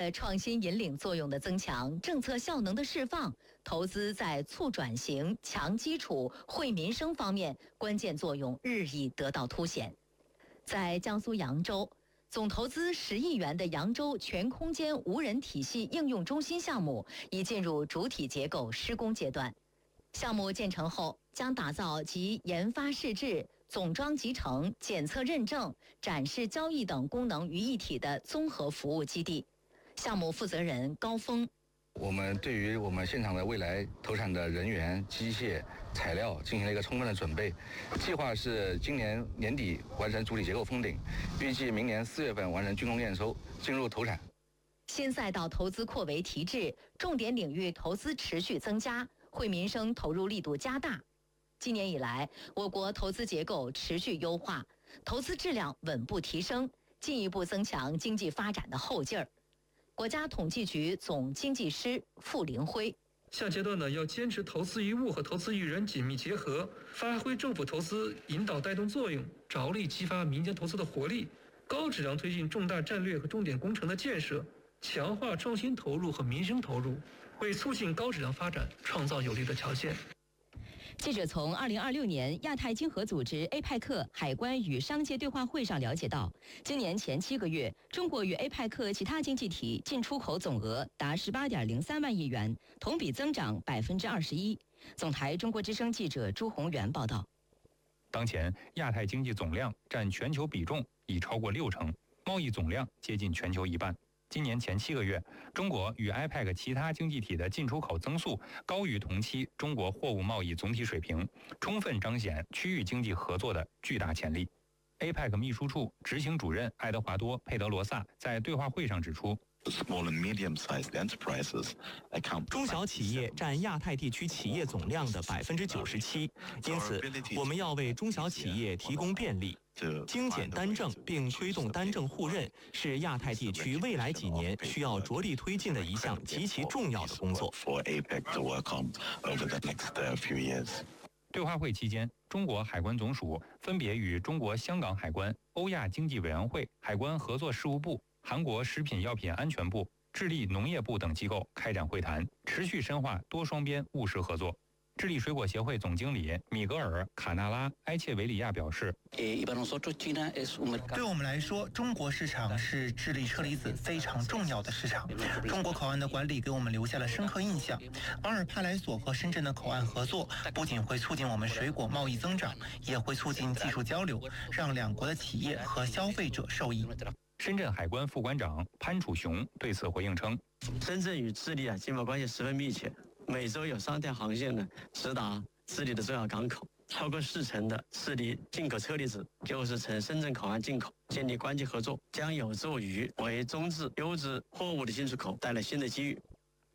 着创新引领作用的增强、政策效能的释放，投资在促转型、强基础、惠民生方面关键作用日益得到凸显。在江苏扬州，总投资10亿元的扬州全空间无人体系应用中心项目已进入主体结构施工阶段。项目建成后，将打造集研发试制、总装集成、检测认证、展示交易等功能于一体的综合服务基地。项目负责人高峰： 我们对于我们现场的未来投产的人员、机械、材料进行了一个充分的准备，计划是今年年底完成主体结构封顶，预计明年4月份完成竣工验收，进入投产。 新赛道投资扩围提质，重点领域投资持续增加，惠民生投入力度加大。今年以来，我国投资结构持续优化，投资质量稳步提升，进一步增强经济发展的后劲儿。国家统计局总经济师傅凌辉： 下阶段呢，要坚持投资于物和投资于人紧密结合，发挥政府投资引导带动作用，着力激发民间投资的活力，高质量推进重大战略和重点工程的建设，强化创新投入和民生投入，为促进高质量发展创造有利的条件。 记者从2026年亚太经合组织 APEC 海关与商界对话会上了解到，今年前7个月，中国与 APEC 其他经济体进出口总额达18.03万亿元，同比增长21%。总台中国之声记者朱宏元报道。 当前亚太经济总量占全球比重已超过60%，贸易总量接近全球一半。今年前7个月，中国与 APEC 其他经济体的进出口增速高于同期中国货物贸易总体水平，充分彰显区域经济合作的巨大潜力。APEC 秘书处执行主任爱德华多·佩德罗萨在对话会上指出， 中小企业占亚太地区企业总量的97%，因此我们要为中小企业提供便利。精简单政并推动单政互认是亚太地区未来几年需要着力推进的一项极其重要的工作。 对话会期间，中国海关总署分别与中国香港海关、欧亚经济委员会、海关合作事务部、韩国食品药品安全部、智利农业部等机构开展会谈，持续深化多双边务实合作。智利水果协会总经理米格尔·卡纳拉·埃切维里亚表示， 对我们来说，中国市场是智利车厘子非常重要的市场。中国口岸的管理给我们留下了深刻印象。马尔帕莱索和深圳的口岸合作，不仅会促进我们水果贸易增长，也会促进技术交流，让两国的企业和消费者受益。 深圳海关副关长潘楚雄对此回应称， 深圳与智利经贸关系十分密切，每周有3条航线直达智利的重要港口，超过40%的智利进口车厘子就是从深圳口岸进口。建立关系合作将有助于为中质优质货物的进出口带来新的机遇。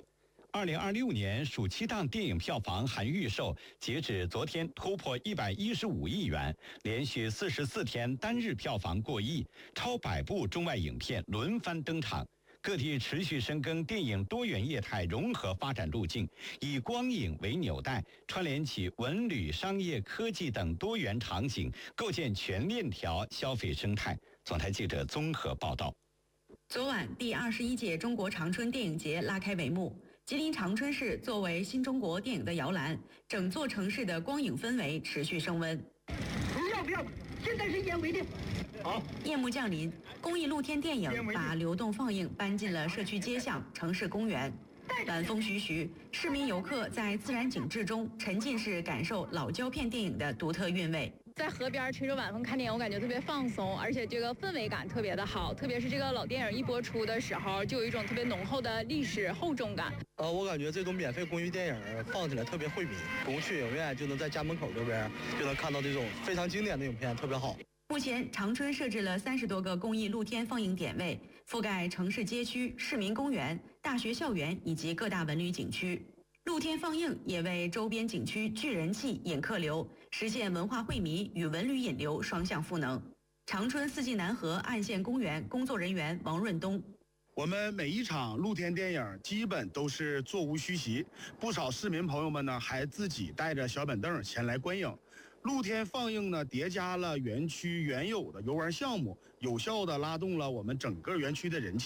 2026年暑期档电影票房含预售，截止昨天突破115亿元，连续44天单日票房过亿，超100部中外影片轮番登场。各地持续深耕电影多元业态融合发展路径，以光影为纽带，串联起文旅、商业、科技等多元场景，构建全链条消费生态。总台记者综合报道。 昨晚，第21届中国长春电影节拉开帷幕。吉林长春市作为新中国电影的摇篮，整座城市的光影氛围持续升温。 不要，现在是烟违令。好， 夜幕降临，公益露天电影把流动放映搬进了社区街巷、城市公园。晚风徐徐，市民游客在自然景致中沉浸式感受老胶片电影的独特韵味。 在河边吹着晚风看电影，我感觉特别放松，而且这个氛围感特别的好。特别是这个老电影一播出的时候，就有一种特别浓厚的历史厚重感。 我感觉这种免费公益电影放起来特别惠民，不用去影院就能在家门口这边就能看到这种非常经典的影片，特别好。 目前，长春设置了30多个公益露天放映点位，覆盖城市街区、市民公园、大学校园以及各大文旅景区。露天放映也为周边景区聚人气、引客流，实现文化惠民与文旅引流双向赋能。长春四季南河岸县公园工作人员王润东： 我们每一场露天电影基本都是座无虚席，不少市民朋友们呢还自己带着小板凳前来观影。露天放映呢叠加了园区原有的游玩项目，有效的拉动了我们整个园区的人气。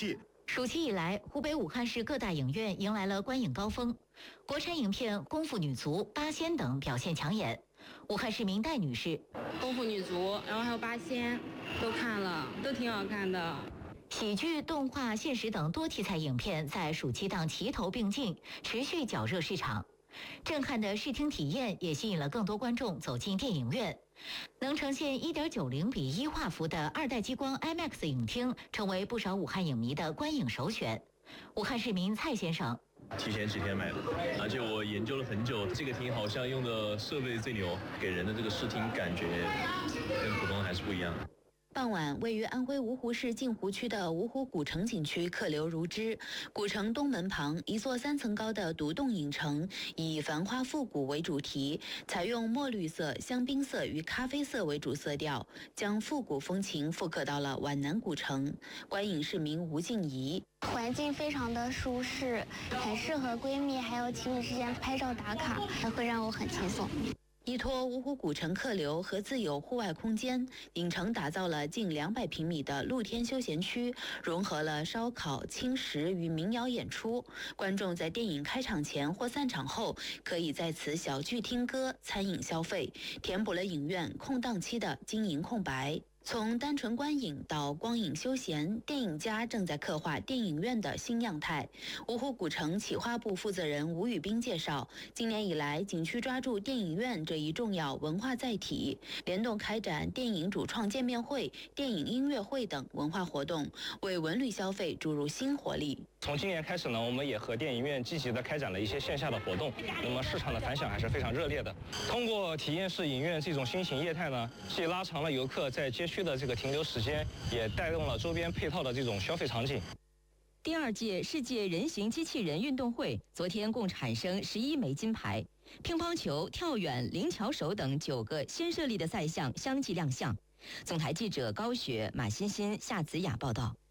暑期以来，湖北武汉市各大影院迎来了观影高峰，国产影片《功夫女足》《八仙》等表现抢眼。武汉市民戴女士， 《功夫女足》，然后还有《八仙》，都看了，都挺好看的。 喜剧、动画、现实等多题材影片在暑期档齐头并进，持续绞热市场。震撼的视听体验也吸引了更多观众走进电影院。能呈现1.90:1画幅的2代激光 IMAX 影厅，成为不少武汉影迷的观影首选。武汉市民蔡先生， 提前几天买的，而且我研究了很久，这个厅好像用的设备最牛，给人的这个视听感觉跟普通还是不一样的。 傍晚，位于安徽芜湖市镜湖区的芜湖古城景区客流如织。古城东门旁一座3层高的独栋影城，以繁花复古为主题，采用墨绿色、香槟色与咖啡色为主色调，将复古风情复刻到了皖南古城。观影市民吴静怡， 环境非常的舒适，很适合闺蜜还有情侣之间拍照打卡，会让我很轻松。 依托芜湖古城客流和自有户外空间，影城打造了近200平米的露天休闲区，融合了烧烤、轻食与民谣演出。观众在电影开场前或散场后，可以在此小聚听歌、餐饮消费，填补了影院空档期的经营空白。从单纯观影到光影休闲，电影家正在刻画电影院的新样态。芜湖古城企划部负责人吴宇斌介绍，今年以来，景区抓住电影院这一重要文化载体，联动开展电影主创见面会、电影音乐会等文化活动，为文旅消费注入新活力。 从今年开始呢，我们也和电影院积极地开展了一些线下的活动，那么市场的反响还是非常热烈的。通过体验式影院这种新型业态呢，既拉长了游客在街区的这个停留时间，也带动了周边配套的这种消费场景。 第2届世界人形机器人运动会昨天共产生11枚金牌，乒乓球、跳远、灵巧手等9个新设立的赛项相继亮相。总台记者高雪、马欣欣、夏子雅报道。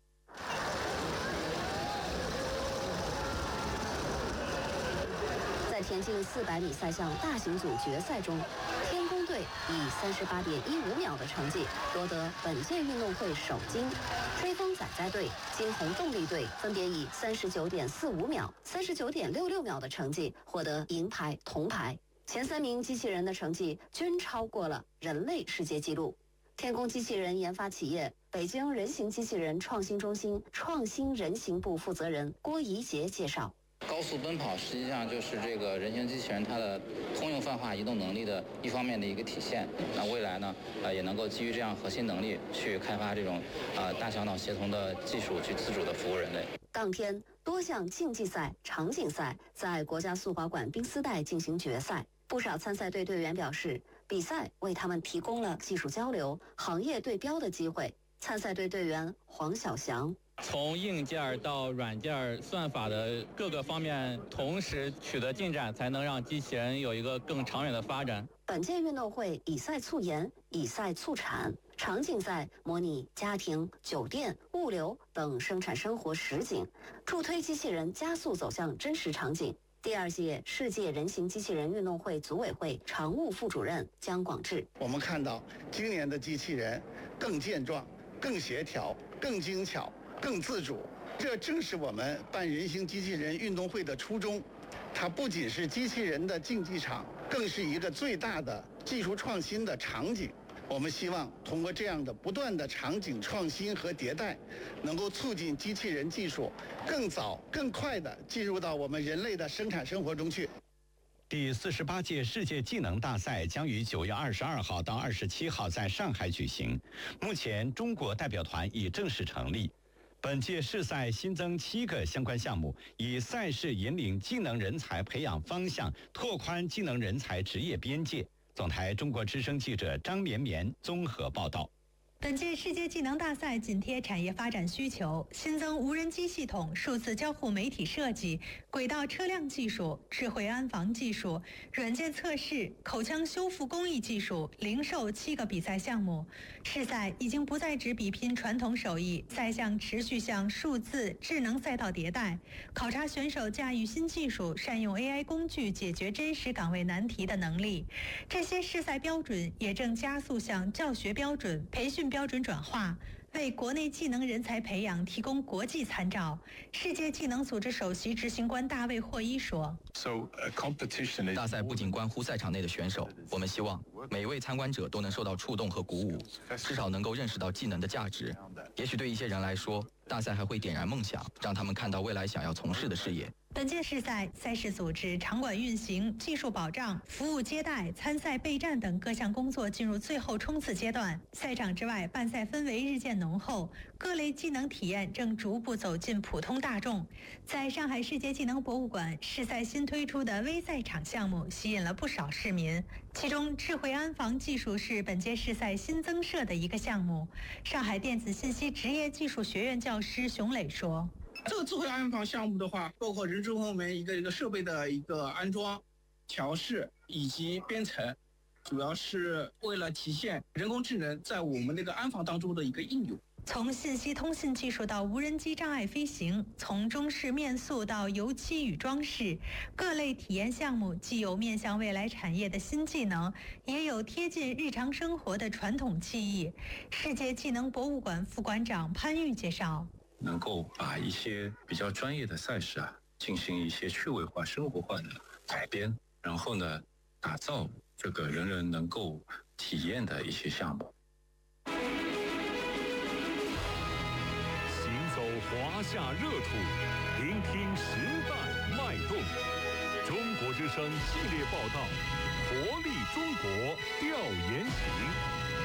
在田径400米赛项大型组决赛中，天宫队以38.15秒的成绩夺得本届运动会首金，追风仔仔队、金红动力队分别以39.45秒、39.66秒的成绩获得银牌、铜牌。前3名机器人的成绩均超过了人类世界纪录。天宫机器人研发企业北京人形机器人创新中心创新人形部负责人郭怡杰介绍。 高速奔跑实际上就是这个人形机器人它的通用泛化移动能力的一方面的一个体现。那未来呢，也能够基于这样核心能力去开发这种大小脑协同的技术，去自主的服务人类。 当天，多项竞技赛、场景赛在国家速滑馆冰丝带进行决赛。不少参赛队队员表示，比赛为他们提供了技术交流、行业对标的机会。参赛队队员黄小翔。 从硬件到软件算法的各个方面同时取得进展，才能让机器人有一个更长远的发展。 本届运动会以赛促研，以赛促产，场景赛模拟家庭、酒店、物流等生产生活实景，助推机器人加速走向真实场景。第2届世界人形机器人运动会组委会常务副主任姜广志， 我们看到今年的机器人更健壮、更协调、更精巧、更自主，这正是我们办人形机器人运动会的初衷。它不仅是机器人的竞技场，更是一个最大的技术创新的场景。我们希望通过这样的不断的场景创新和迭代，能够促进机器人技术更早、更快地进入到我们人类的生产生活中去。 第48届世界技能大赛将于9月22号到27号在上海举行。目前，中国代表团已正式成立。本届世赛新增7个相关项目，以赛事引领技能人才培养方向，拓宽技能人才职业边界。总台中国之声记者张绵绵综合报道。 本届世界技能大赛紧贴产业发展需求，新增无人机系统、数字交互媒体设计、轨道车辆技术、智慧安防技术、软件测试、口腔修复工艺技术、零售7个比赛项目。世赛已经不再只比拼传统手艺，赛项持续向数字智能赛道迭代，考察选手驾驭新技术、善用 AI 工具解决真实岗位难题的能力。这些世赛标准也正加速向教学标准、培训标准转化。 为国内技能人才培养提供国际参照。世界技能组织首席执行官大卫霍伊说：“ 大赛不仅关乎赛场内的选手，我们希望每一位参观者都能受到触动和鼓舞，至少能够认识到技能的价值。也许对一些人来说，大赛还会点燃梦想，让他们看到未来想要从事的事业。” 本届世赛赛事组织、场馆运行、技术保障、服务接待、参赛备战等各项工作进入最后冲刺阶段。赛场之外，办赛氛围日渐浓厚，各类技能体验正逐步走进普通大众。在上海世界技能博物馆，世赛新推出的微赛场项目吸引了不少市民。其中，智慧安防技术是本届世赛新增设的一个项目。上海电子信息职业技术学院教师熊磊说：“ 这个智慧安防项目的话，包括人工后面一个设备的一个安装、调试以及编程，主要是为了体现人工智能在我们那个安防当中的一个应用。” 从信息通信技术到无人机障碍飞行，从中式面塑到油漆与装饰，各类体验项目既有面向未来产业的新技能，也有贴近日常生活的传统技艺。世界技能博物馆副馆长潘玉介绍：“ 能够把一些比较专业的赛事进行一些趣味化、生活化的改编，然后呢，打造这个人人能够体验的一些项目。” 行走华夏热土，聆听时代脉动。中国之声系列报道，活力中国调研艇。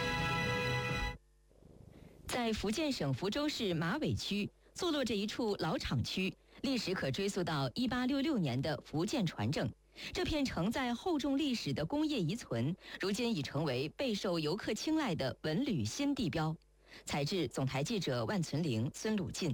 在福建省福州市马尾区坐落着一处老厂区，历史可追溯到1866年的福建船政。这片承载厚重历史的工业遗存，如今已成为备受游客青睐的文旅新地标。采制总台记者万存玲、孙鲁进。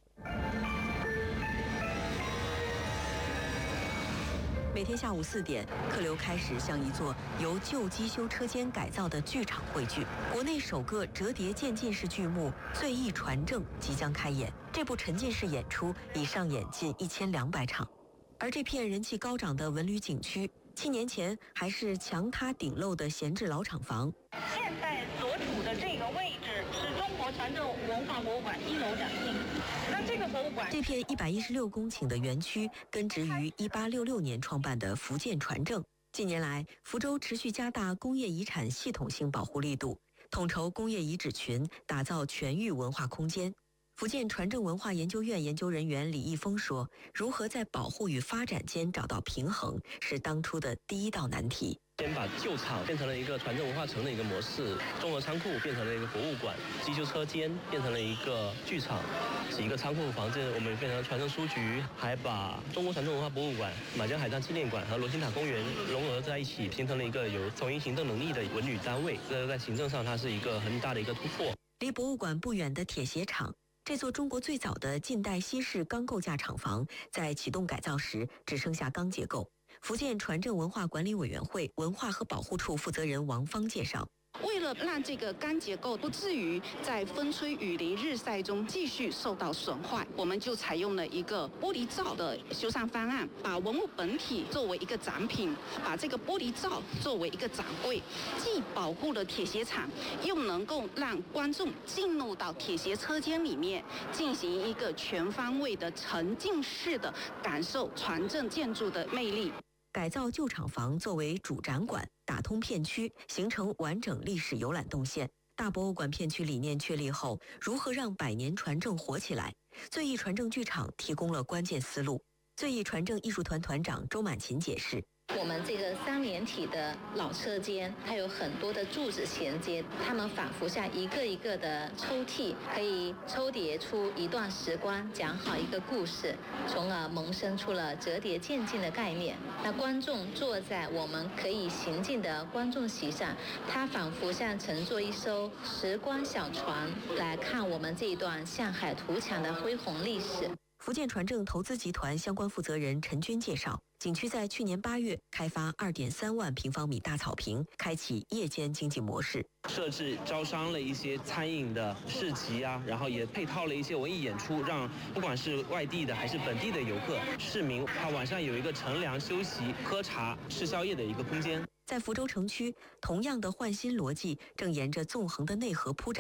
每天下午4点，客流开始向一座由旧机修车间改造的剧场汇聚。国内首个折叠渐进式剧目《醉意传政》即将开演。这部沉浸式演出已上演近1200场。而这片人气高涨的文旅景区，7年前还是墙塌顶漏的闲置老厂房。 现在所处的这个位置是中国船政文化博物馆1楼展厅。那这个博物馆， 这片116公顷的园区根植于1866年创办的福建船政。近年来，福州持续加大工业遗产系统性保护力度，统筹工业遗址群，打造全域文化空间。福建船政文化研究院研究人员李毅峰说：“如何在保护与发展间找到平衡，是当初的第一道难题。 先把旧厂变成了一个船政文化城的一个模式，综合仓库变成了一个博物馆，机修车间变成了一个剧场，是一个仓库房子，我们变成了船政书局，还把中国船政文化博物馆、马江海上纪念馆和罗星塔公园融合在一起，形成了一个有统一行政能力的文旅单位。这在行政上它是一个很大的一个突破。” 离博物馆不远的铁鞋厂，这座中国最早的近代西式钢构架厂房，在启动改造时只剩下钢结构。福建船政文化管理委员会文化和保护处负责人王芳介绍：“ 为了让这个钢结构不至于在风吹雨淋日晒中继续受到损坏，我们就采用了一个玻璃罩的修缮方案，把文物本体作为一个展品，把这个玻璃罩作为一个展柜，既保护了铁鞋厂，又能够让观众进入到铁鞋车间里面，进行一个全方位的沉浸式的感受船政建筑的魅力。” 改造旧厂房作为主展馆，打通片区，形成完整历史游览动线。大博物馆片区理念确立后，如何让百年船政活起来？醉意船政剧场提供了关键思路。醉意船政艺术团团长周满琴解释：“ 我们这个3连体的老车间，它有很多的柱子衔接，它们仿佛像一个一个的抽屉，可以抽叠出一段时光，讲好一个故事，从而萌生出了折叠渐进的概念。那观众坐在我们可以行进的观众席上，它仿佛像乘坐一艘时光小船，来看我们这一段向海图强的恢宏历史。” 福建船政投资集团相关负责人陈军介绍，景区在去年8月开发2.3万平方米大草坪，开启夜间经济模式， 设置招商了一些餐饮的市集然后也配套了一些文艺演出，让不管是外地的还是本地的游客、市民，他晚上有一个乘凉休息、喝茶、吃宵夜的一个空间。 在福州城区，同样的换新逻辑正沿着纵横的内河铺展。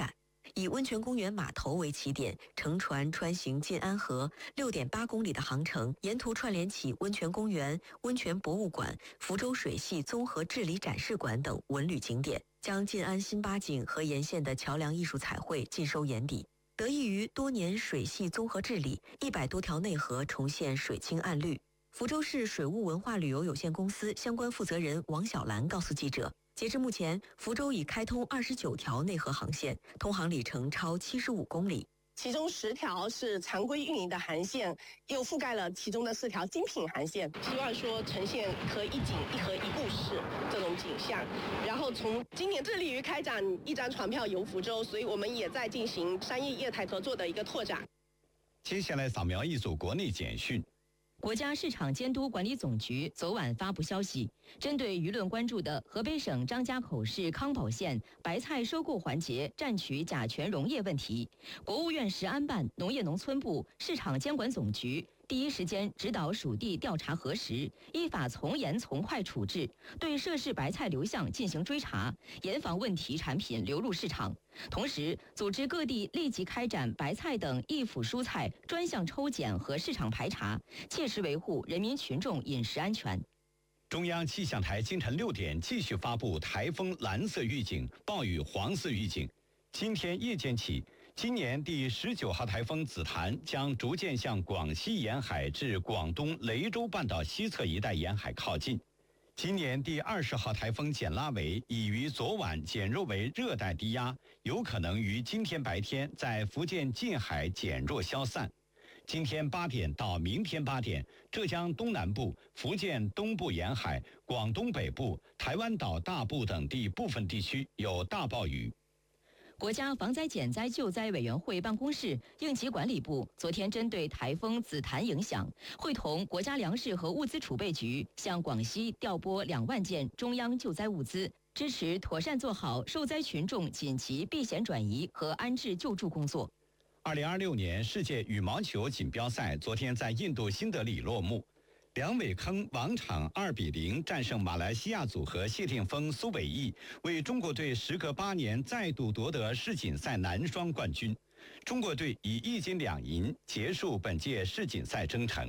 以温泉公园码头为起点，乘船穿行晋安河6.8公里的航程，沿途串联起温泉公园、温泉博物馆、福州水系综合治理展示馆等文旅景点，将晋安新八景和沿线的桥梁艺术彩绘尽收眼底。得益于多年水系综合治理，100多条内河重现水清岸绿。福州市水务文化旅游有限公司相关负责人王小兰告诉记者，截至目前，福州已开通29条内河航线，通航里程超75公里。 其中10条是常规运营的航线，又覆盖了其中的4条精品航线，希望说呈现河一景一河一故事这种景象。然后从今年致力于开展1张船票游福州，所以我们也在进行商业业态合作的一个拓展。 接下来扫描一组国内简讯。 国家市场监督管理总局昨晚发布消息，针对舆论关注的河北省张家口市康保县白菜收购环节占取甲醛溶液问题，国务院食安办、农业农村部、市场监管总局第一时间指导属地调查核实，依法从严从快处置，对涉事白菜流向进行追查，严防问题产品流入市场。同时，组织各地立即开展白菜等易腐蔬菜专项抽检和市场排查，切实维护人民群众饮食安全。 中央气象台今晨6点继续发布台风蓝色预警、暴雨黄色预警。今天夜间起，今年第19号台风紫檀将逐渐向广西沿海至广东雷州半岛西侧一带沿海靠近。今年第20号台风简拉维已于昨晚减弱为热带低压，有可能于今天白天在福建近海减弱消散。今天8点到明天8点，浙江东南部、福建东部沿海、广东北部、台湾岛大部等地部分地区有大暴雨。 国家防灾减灾救灾委员会办公室、应急管理部昨天针对台风紫檀影响，会同国家粮食和物资储备局向广西调拨2万件中央救灾物资，支持妥善做好受灾群众紧急避险转移和安置救助工作。 2026年世界羽毛球锦标赛昨天在印度新德里落幕，梁伟铿王昶2-0战胜马来西亚组合谢霆锋、苏伟毅，为中国队时隔8年再度夺得世锦赛男双冠军。中国队以1金2银结束本届世锦赛征程。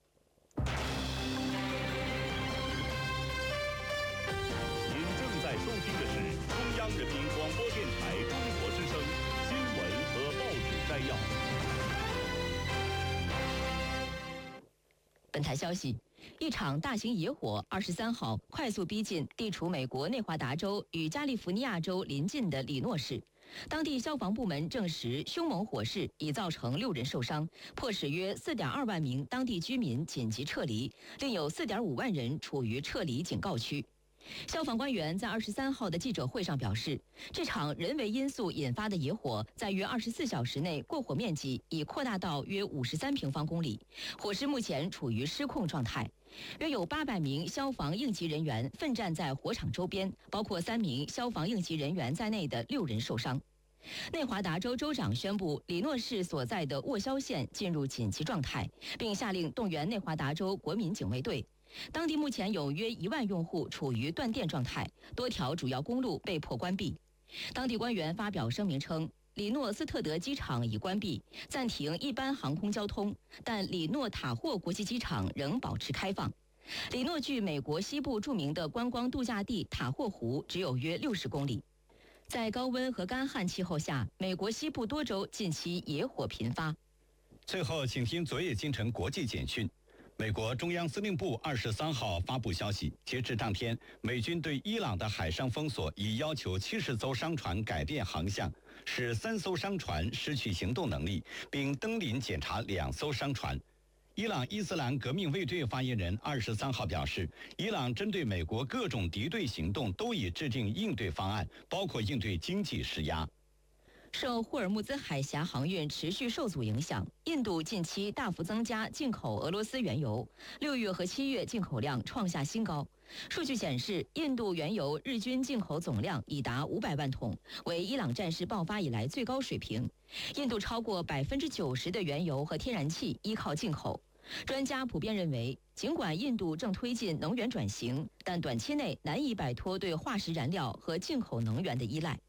您正在收听的是中央人民广播电台中国之声新闻和报纸摘要。 本台消息，一场大型野火23号快速逼近地处美国内华达州与加利福尼亚州邻近的里诺市。当地消防部门证实，凶猛火势已造成6人受伤，迫使约4.2万名当地居民紧急撤离，另有4.5万人处于撤离警告区。消防官员在23号的记者会上表示，这场人为因素引发的野火在约24小时内过火面积已扩大到约53平方公里，火势目前处于失控状态。约有800名消防应急人员奋战在火场周边，包括3名消防应急人员在内的6人受伤。内华达州州长宣布，里诺市所在的沃肖县进入紧急状态，并下令动员内华达州国民警卫队。当地目前有约1万用户处于断电状态，多条主要公路被迫关闭。当地官员发表声明称，里诺斯特德机场已关闭，暂停一般航空交通，但里诺塔霍国际机场仍保持开放。里诺距美国西部著名的观光度假地塔霍湖只有约60公里。在高温和干旱气候下，美国西部多州近期野火频发。 最后，请听昨夜今晨国际简讯。美国中央司令部23号发布消息，截至当天，美军对伊朗的海上封锁已要求70艘商船改变航向，使3艘商船失去行动能力，并登临检查2艘商船。伊朗伊斯兰革命卫队发言人23号表示，伊朗针对美国各种敌对行动都已制定应对方案，包括应对经济施压。 受霍尔木兹海峡航运持续受阻影响，印度近期大幅增加进口俄罗斯原油，6月和7月进口量创下新高。数据显示，印度原油日均进口总量已达500万桶，为伊朗战事爆发以来最高水平。印度超过90%的原油和天然气依靠进口。专家普遍认为，尽管印度正推进能源转型，但短期内难以摆脱对化石燃料和进口能源的依赖。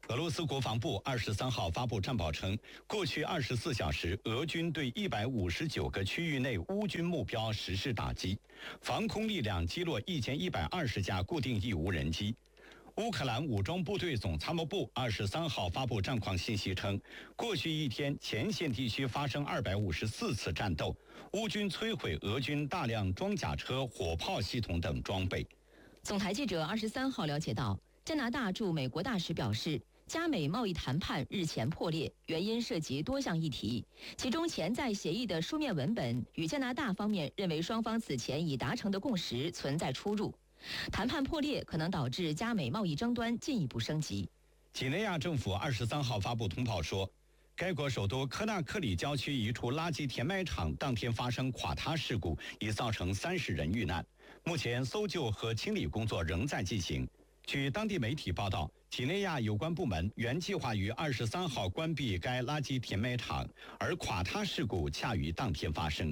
俄罗斯国防部23号发布战报称，过去24小时，俄军对159个区域内乌军目标实施打击，防空力量击落1120架固定翼无人机。乌克兰武装部队总参谋部23号发布战况信息称，过去一天前线地区发生254次战斗，乌军摧毁俄军大量装甲车、火炮系统等装备。 总台记者23号了解到，加拿大驻美国大使表示，加美贸易谈判日前破裂，原因涉及多项议题，其中潜在协议的书面文本与加拿大方面认为双方此前已达成的共识存在出入。谈判破裂可能导致加美贸易争端进一步升级。 几内亚政府23号发布通报说，该国首都科纳克里郊区一处垃圾填埋场当天发生垮塌事故，已造成30人遇难。目前搜救和清理工作仍在进行。据当地媒体报道，几内亚有关部门原计划于23号关闭该垃圾填埋场，而垮塌事故恰于当天发生。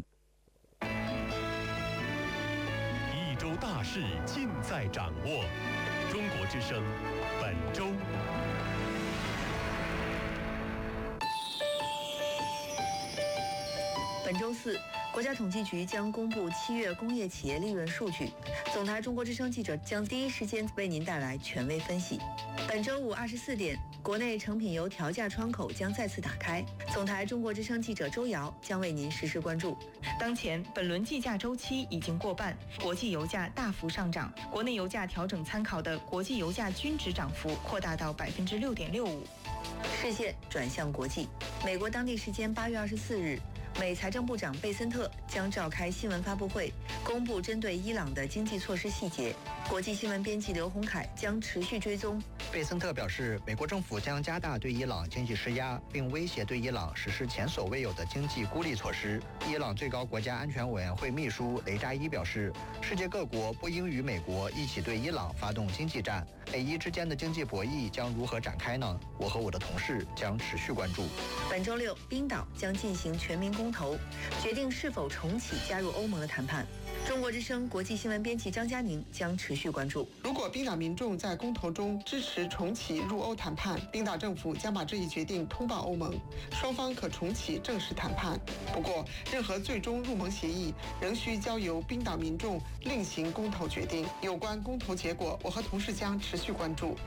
一周大事尽在掌握，中国之声本周。 本周四，国家统计局将公布7月工业企业利润数据。总台中国之声记者将第一时间为您带来权威分析。本周五24点，国内成品油调价窗口将再次打开。总台中国之声记者周瑶将为您实时关注。 当前本轮计价周期已经过半，国际油价大幅上涨，国内油价调整参考的国际油价均值涨幅扩大到6.65%。 视线转向国际，美国当地时间8月24日。美财政部长贝森特将召开新闻发布会，公布针对伊朗的经济措施细节。国际新闻编辑刘洪凯将持续追踪。 贝森特表示，美国政府将加大对伊朗经济施压，并威胁对伊朗实施前所未有的经济孤立措施。伊朗最高国家安全委员会秘书雷扎伊表示，世界各国不应与美国一起对伊朗发动经济战。美伊之间的经济博弈将如何展开呢？我和我的同事将持续关注。 本周六，冰岛将进行全民公投，决定是否重启加入欧盟的谈判。中国之声国际新闻编辑张佳宁将持续关注。 如果冰岛民众在公投中支持重启入欧谈判，冰岛政府将把这一决定通报欧盟，双方可重启正式谈判。不过，任何最终入盟协议仍需交由冰岛民众另行公投决定。有关公投结果，我和同事将持续关注。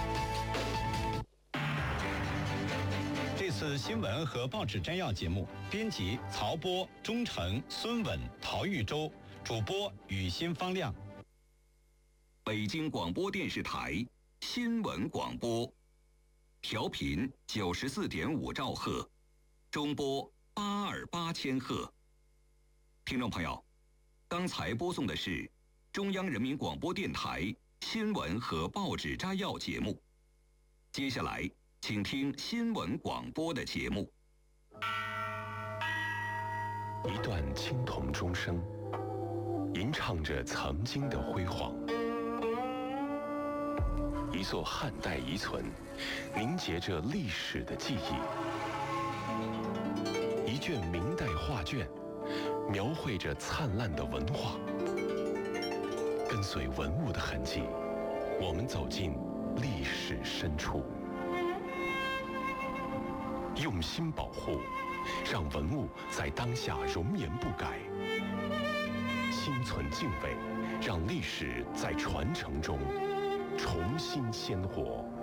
这次新闻和报纸摘要节目，编辑曹波、钟诚、孙稳、陶玉洲，主播雨欣、方亮。 北京广播电视台新闻广播，调频94.5兆赫，中波828千赫。听众朋友，刚才播送的是中央人民广播电台新闻和报纸摘要节目。接下来，请听新闻广播的节目。 一段青铜钟声，吟唱着曾经的辉煌；一座汉代遗存，凝结着历史的记忆；一卷明代画卷，描绘着灿烂的文化。跟随文物的痕迹，我们走进历史深处。用心保护，让文物在当下容颜不改；心存敬畏，让历史在传承中重新鲜活。